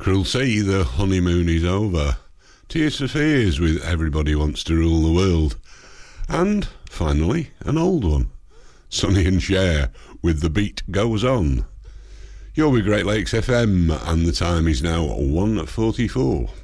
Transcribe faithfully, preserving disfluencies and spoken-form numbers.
Cruelty, the honeymoon is over. Tears for Fears with Everybody Wants to Rule the World. And, finally, an old one. Sonny and Cher with The Beat Goes On. You're with Great Lakes F M and the time is now one forty-four.